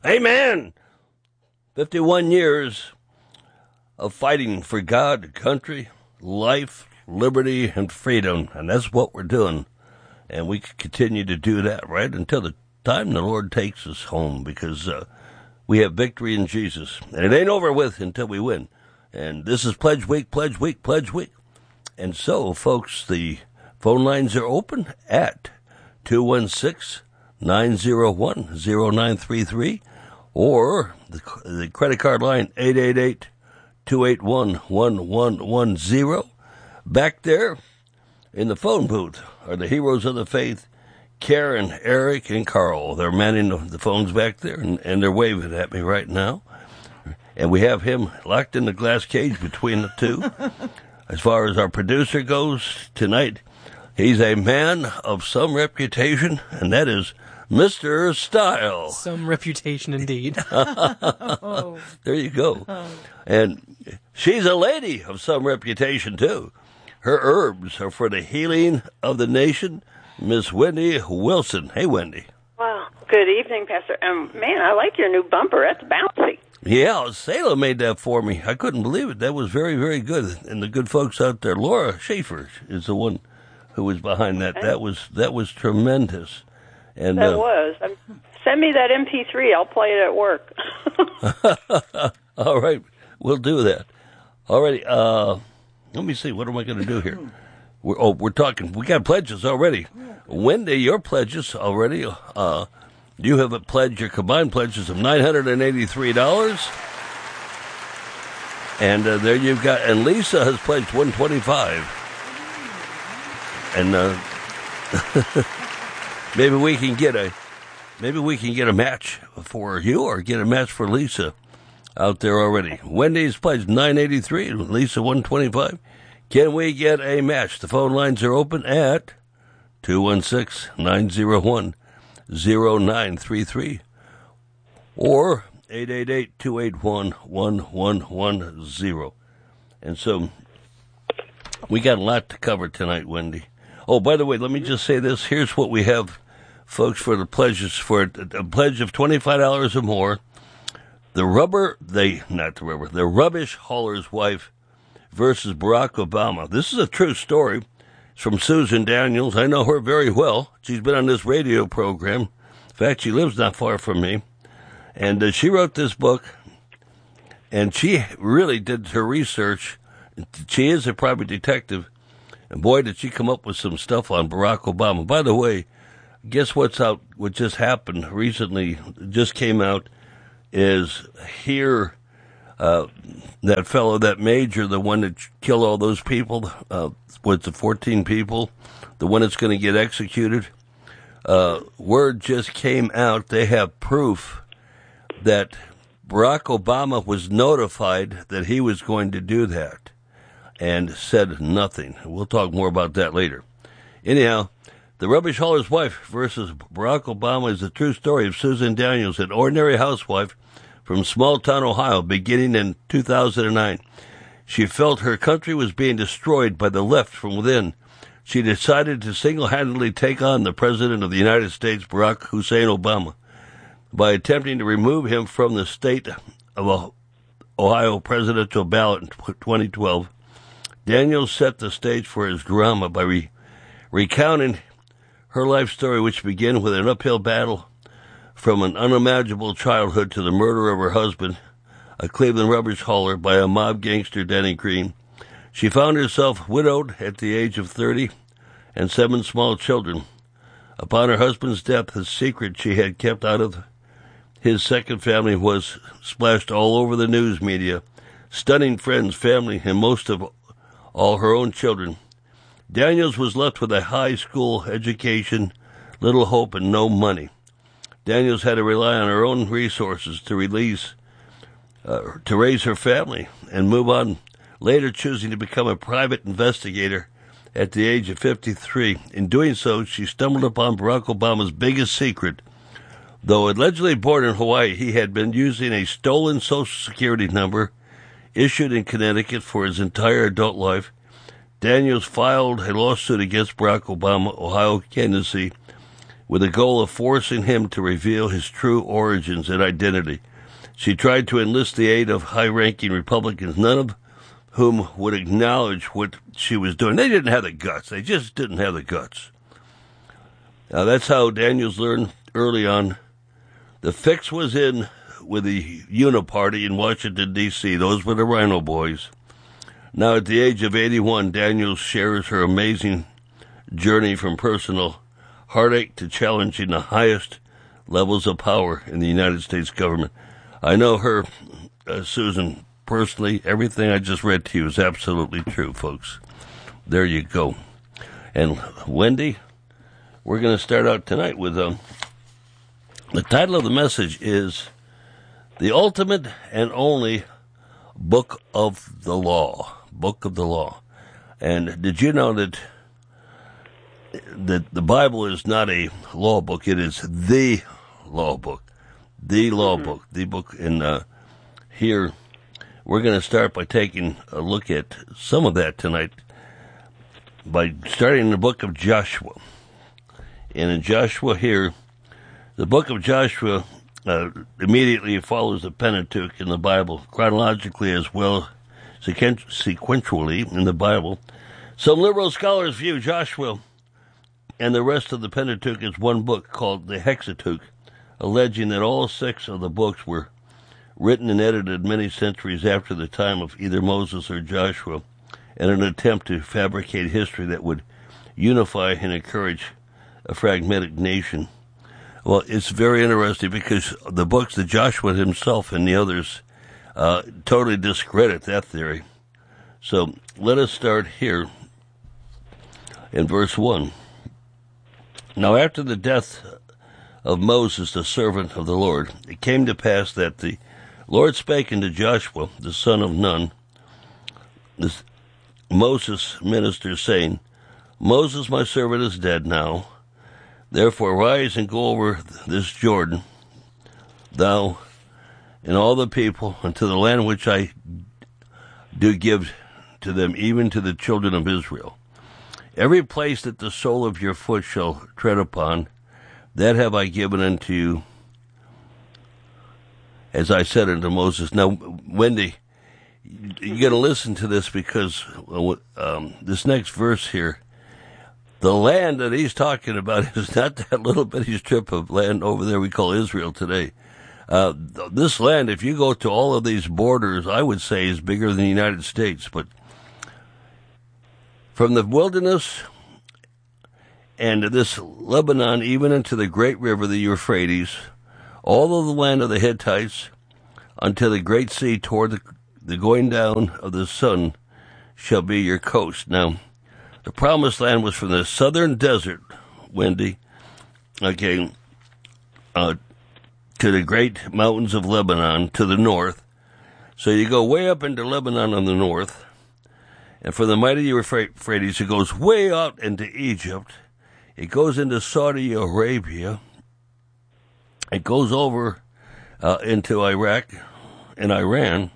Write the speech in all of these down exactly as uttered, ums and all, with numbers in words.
Amen. fifty-one years of fighting for God, country, life, liberty, and freedom. And that's what we're doing. And we can continue to do that right until the time the Lord takes us home, because uh, we have victory in Jesus. And it ain't over with until we win. And this is Pledge Week, Pledge Week, Pledge Week. And so, folks, the phone lines are open at two one six, nine zero one, zero nine three three or the, the credit card line eight eight eight, two eight one, one one one zero. Back there in the phone booth are the heroes of the faith, Karen, Eric, and Carl. They're manning the, the phones back there, and, and they're waving at me right now. And we have him locked in the glass cage between the two. As far as our producer goes tonight, he's a man of some reputation, and that is Mister Style. Some reputation indeed. Oh. There you go. Oh. And she's a lady of some reputation, too. Her herbs are for the healing of the nation. Miss Wendy Wilson. Hey, Wendy. Wow. Good evening, Pastor. Um, man, I like your new bumper. That's bouncy. Yeah, Salem made that for me. I couldn't believe it. That was very, very good. And the good folks out there, Laura Schaefer is the one who was behind that. Okay. That was that was tremendous. And that uh, was. Um, send me that M P three. I'll play it at work. All right, we'll do that. All right. Uh, let me see. What am I going to do here? We're, oh, we're talking. We got pledges already. Wendy, your pledges already. Uh, You have a pledge, your combined pledges of nine hundred eighty-three dollars. And uh, there you've got, and Lisa has pledged one hundred twenty-five dollars. And uh, maybe we can get a, maybe we can get a match for you or get a match for Lisa out there already. Wendy's pledged nine hundred eighty-three dollars, Lisa one hundred twenty-five dollars. Can we get a match? The phone lines are open at two one six, nine zero one, zero nine three three or eight eight eight, two eight one, one one one zero. And so we got a lot to cover tonight, Wendy. Oh, by the way, let me just say this. Here's what we have, folks, for the pledges. For a pledge of twenty-five dollars or more, the rubber, they, not the rubber, the rubbish hauler's wife versus Barack Obama. This is a true story. It's from Susan Daniels. I know her very well. She's been on this radio program. In fact, she lives not far from me. And uh, she wrote this book, and she really did her research. She is a private detective, and boy, did she come up with some stuff on Barack Obama. By the way, guess what's out, what just happened recently, just came out, is here, uh, that fellow, that major, the one that killed all those people, uh, what's the fourteen people, the one that's going to get executed, uh, word just came out, they have proof that Barack Obama was notified that he was going to do that and said nothing. We'll talk more about that later. Anyhow, the rubbish hauler's wife versus Barack Obama is the true story of Susan Daniels, an ordinary housewife from small-town Ohio, beginning in two thousand nine. She felt her country was being destroyed by the left from within. She decided to single-handedly take on the President of the United States, Barack Hussein Obama, by attempting to remove him from the state of Ohio presidential ballot in twenty twelve. Daniels set the stage for his drama by re- recounting her life story, which began with an uphill battle from an unimaginable childhood to the murder of her husband, a Cleveland rubbish hauler, by a mob gangster, Denny Green. She found herself widowed at the age of thirty and seven small children. Upon her husband's death, the secret she had kept out of his second family was splashed all over the news media, stunning friends, family, and most of all her own children. Daniels was left with a high school education, little hope, and no money. Daniels had to rely on her own resources to release, uh, to raise her family and move on, later choosing to become a private investigator at the age of fifty-three. In doing so, she stumbled upon Barack Obama's biggest secret. Though allegedly born in Hawaii, he had been using a stolen Social Security number issued in Connecticut for his entire adult life. Daniels filed a lawsuit against Barack Obama, Ohio candidacy, with the goal of forcing him to reveal his true origins and identity. She tried to enlist the aid of high-ranking Republicans, none of whom would acknowledge what she was doing. They didn't have the guts. They just didn't have the guts. Now, that's how Daniels learned early on. The fix was in with the Uniparty in Washington, D C Those were the Rhino Boys. Now, at the age of eighty-one, Daniels shares her amazing journey from personal heartache to challenging the highest levels of power in the United States government. I know her, uh, Susan, personally. Everything I just read to you is absolutely true, folks. There you go. And Wendy, we're going to start out tonight with um, the title of the message is The Ultimate and Only Book of the Law. Book of the Law. And did you know that that the Bible is not a law book? It is the law book. The law mm-hmm. book. The book. And uh, here we're going to start by taking a look at some of that tonight by starting in the book of Joshua. And in Joshua here, the book of Joshua uh, immediately follows the Pentateuch in the Bible, chronologically as well sequentially in the Bible. Some liberal scholars view Joshua and the rest of the Pentateuch as one book called the Hexateuch, alleging that all six of the books were written and edited many centuries after the time of either Moses or Joshua, in an attempt to fabricate history that would unify and encourage a fragmented nation. Well, it's very interesting because the books that Joshua himself and the others uh, totally discredit that theory. So let us start here in verse one. Now after the death of Moses, the servant of the Lord, it came to pass that the Lord spake unto Joshua, the son of Nun, this Moses' minister, saying, Moses, my servant, is dead now. Therefore rise and go over this Jordan, thou and all the people, unto the land which I do give to them, even to the children of Israel. Every place that the sole of your foot shall tread upon, that have I given unto you, as I said unto Moses. Now, Wendy, you got to listen to this because um, this next verse here, the land that he's talking about is not that little bitty strip of land over there we call Israel today. Uh, this land, if you go to all of these borders, I would say is bigger than the United States. But from the wilderness and this Lebanon, even into the great river, the Euphrates, all of the land of the Hittites, unto the great sea toward the, the going down of the sun, shall be your coast. Now, the promised land was from the southern desert, Wendy, okay, uh, to the great mountains of Lebanon to the north. So you go way up into Lebanon on the north, and from the mighty Euphrates, it goes way out into Egypt. It goes into Saudi Arabia. It goes over uh, into Iraq and Iran.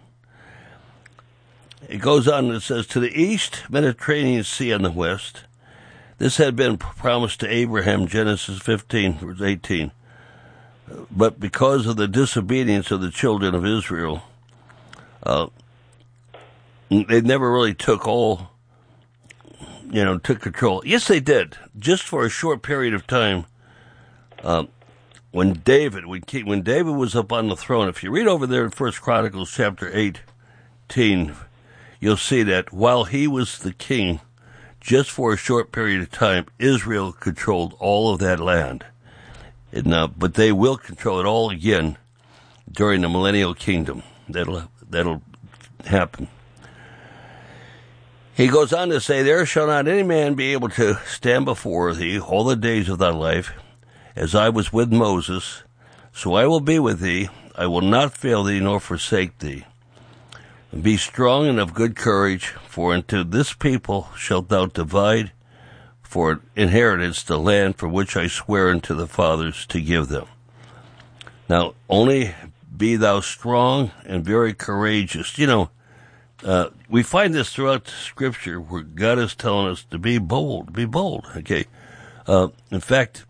It goes on and it says, to the east, Mediterranean Sea on the west. This had been promised to Abraham, Genesis fifteen, verse eighteen. But because of the disobedience of the children of Israel, uh, they never really took all, you know, took control. Yes, they did, just for a short period of time. Uh, when David, when, when David was up on the throne, if you read over there in First Chronicles chapter eighteen, you'll see that while he was the king, just for a short period of time, Israel controlled all of that land. And, uh, but they will control it all again during the millennial kingdom. That'll that'll happen. He goes on to say, there shall not any man be able to stand before thee all the days of thy life, as I was with Moses, so I will be with thee. I will not fail thee nor forsake thee. Be strong and of good courage, for unto this people shalt thou divide for inheritance the land for which I swear unto the fathers to give them. Now, only be thou strong and very courageous. You know, uh, we find this throughout the Scripture where God is telling us to be bold, be bold, okay? Uh, in fact,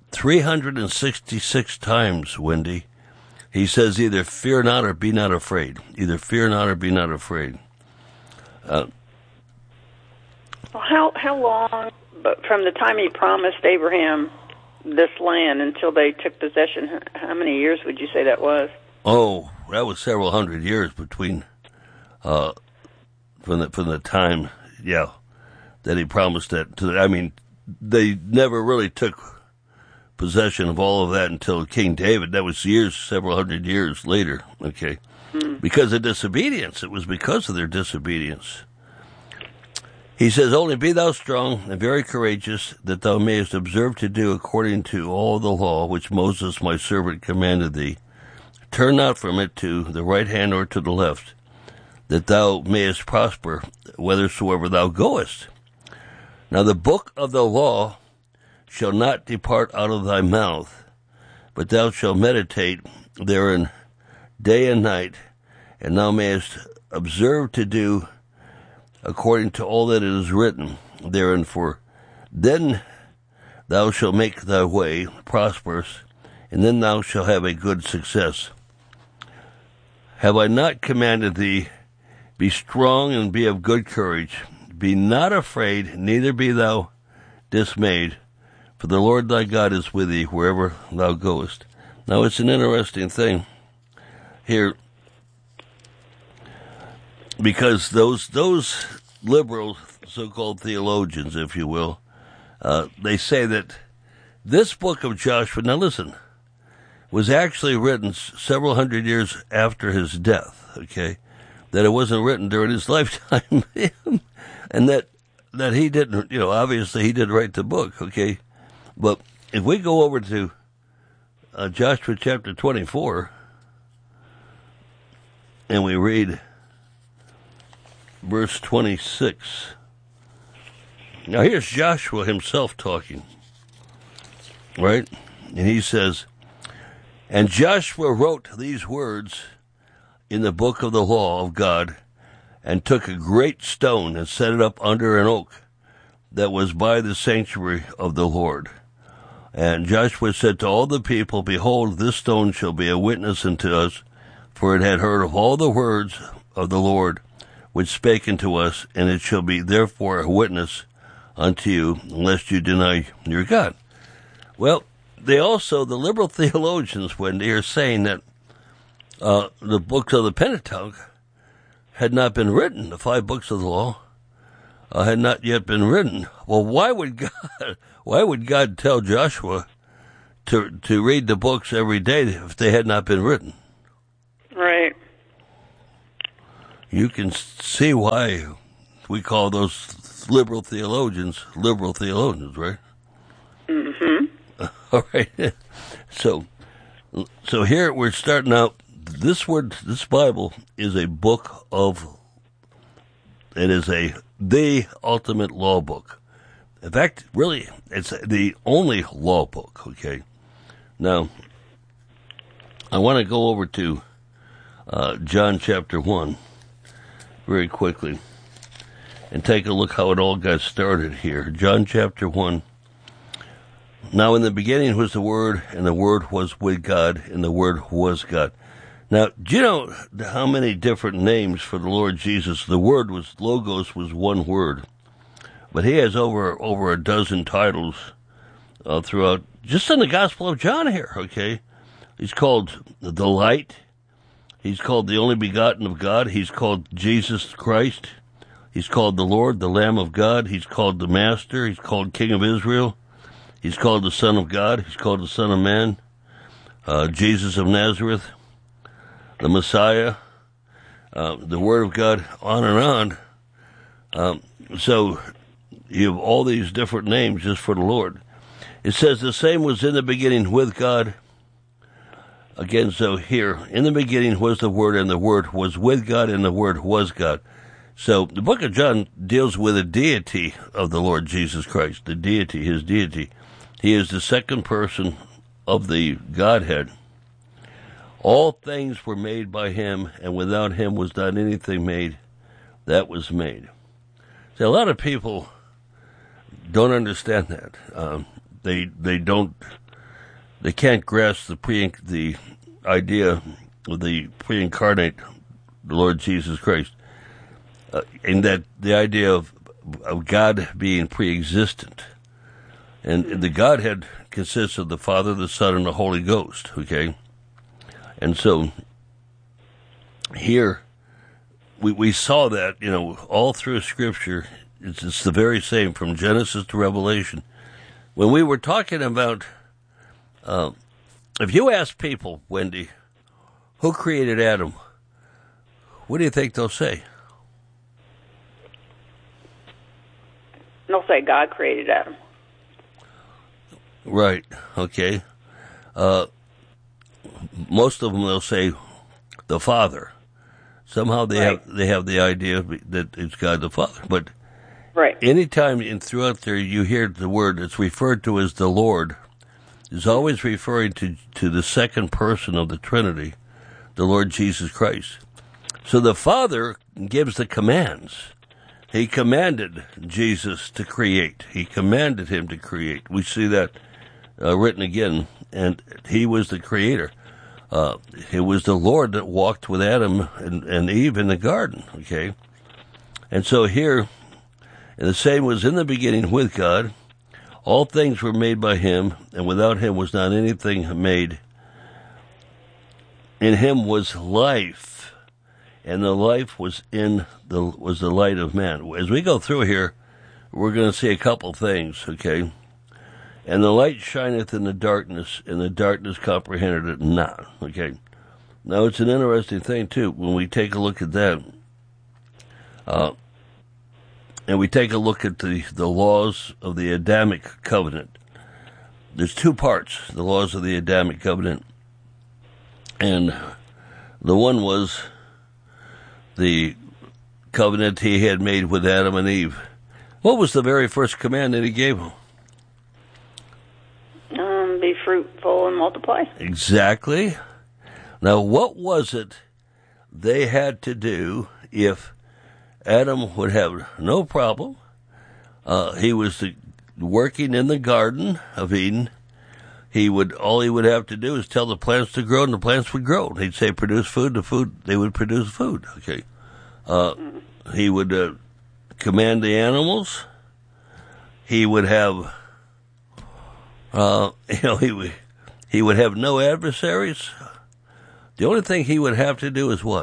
three hundred sixty-six times, Wendy, he says either fear not or be not afraid. Either fear not or be not afraid. Uh, well, how how long, but from the time he promised Abraham this land until they took possession, how many years would you say that was? Oh, that was several hundred years between, uh, from the from the time, yeah, that he promised that. To, I mean, they never really took possession of all of that until King David. That was years, several hundred years later. Okay, hmm. Because of disobedience. It was because of their disobedience. He says, "Only be thou strong and very courageous, that thou mayest observe to do according to all the law which Moses my servant commanded thee. Turn not from it to the right hand or to the left, that thou mayest prosper whithersoever thou goest. Now the book of the law shall not depart out of thy mouth, but thou shalt meditate therein day and night, and thou mayest observe to do according to all that is written therein, for then thou shalt make thy way prosperous, and then thou shalt have a good success. Have I not commanded thee, be strong and be of good courage, be not afraid, neither be thou dismayed, for the Lord thy God is with thee wherever thou goest." Now it's an interesting thing here, because those those liberal so-called theologians, if you will, uh, they say that this book of Joshua, now listen, was actually written several hundred years after his death, okay? That it wasn't written during his lifetime, and that that he didn't, you know, obviously he didn't write the book, okay? But if we go over to uh, Joshua chapter twenty-four, and we read verse twenty-six. Now here's Joshua himself talking, right? And he says, "And Joshua wrote these words in the book of the law of God, and took a great stone and set it up under an oak that was by the sanctuary of the Lord. And Joshua said to all the people, Behold, this stone shall be a witness unto us, for it had heard of all the words of the Lord, which spake unto us, and it shall be therefore a witness unto you, lest you deny your God." Well, they also, the liberal theologians, when they are saying that uh, the books of the Pentateuch had not been written, the five books of the law uh, had not yet been written. Well, why would God, why would God tell Joshua to to read the books every day if they had not been written? Right. You can see why we call those liberal theologians liberal theologians, right? Mm-hmm. All right. So, so here we're starting out. This word, this Bible is a book of. It is a the ultimate law book. In fact, really, it's the only law book. Okay. Now, I want to go over to uh, John chapter one very quickly and take a look how it all got started here. John chapter one. "Now in the beginning was the Word, and the Word was with God, and the Word was God." Now, do you know how many different names for the Lord Jesus? The Word was, Logos was one word, but he has over over a dozen titles uh, throughout, just in the Gospel of John here, okay? He's called the Light. He's called the Only Begotten of God. He's called Jesus Christ. He's called the Lord, the Lamb of God. He's called the Master. He's called King of Israel. He's called the Son of God. He's called the Son of Man. Uh, Jesus of Nazareth. The Messiah. Uh, the Word of God. On and on. Um, so you have all these different names just for the Lord. It says the same was in the beginning with God. Again, so here, in the beginning was the Word, and the Word was with God, and the Word was God. So the book of John deals with the deity of the Lord Jesus Christ, the deity, his deity. He is the second person of the Godhead. All things were made by him, and without him was not anything made that was made. See, a lot of people don't understand that. Um, they they don't they can't grasp the pre the idea of the pre-incarnate Lord Jesus Christ, uh, in that the idea of of God being pre-existent, and the Godhead consists of the Father, the Son, and the Holy Ghost. Okay, and so here we we saw that, you know, all through Scripture. It's, it's the very same from Genesis to Revelation. When we were talking about, uh, if you ask people, Wendy, who created Adam, what do you think they'll say? They'll say God created Adam. Right. Okay. Uh, most of them, they'll say the Father. Somehow they Right. have they have the idea that it's God the Father. But Right. anytime in throughout there you hear the word, it's referred to as the Lord, is always referring to, to the second person of the Trinity, the Lord Jesus Christ. So the Father gives the commands. He commanded Jesus to create. He commanded him to create. We see that uh, written again, and he was the creator. Uh, it was the Lord that walked with Adam and, and Eve in the garden, okay? And so here, and the same was in the beginning with God. All things were made by him, and without him was not anything made. In him was life, and the life was in the was the light of man. As we go through here, we're going to see a couple things, okay? And the light shineth in the darkness, and the darkness comprehended it not, okay? Now, it's an interesting thing, too, when we take a look at that. Uh, and we take a look at the, the laws of the Adamic covenant. There's two parts, the laws of the Adamic covenant. And the one was the covenant he had made with Adam and Eve. What was the very first command that he gave them? Um, be fruitful and multiply. Exactly. Now, what was it they had to do if Adam would have no problem? Uh, he was the, working in the Garden of Eden. He would all he would have to do is tell the plants to grow, and the plants would grow. He'd say, "Produce food." The food they would produce food. Okay. Uh, he would uh, command the animals. He would have, uh, you know, he would he would have no adversaries. The only thing he would have to do is what?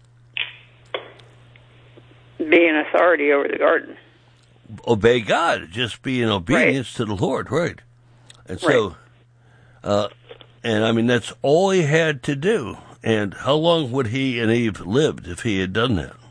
Be an authority over the garden. Obey God. Just be in obedience Right. to the Lord, right? And so. Right. Uh, and I mean, that's all he had to do. And how long would he and Eve lived if he had done that?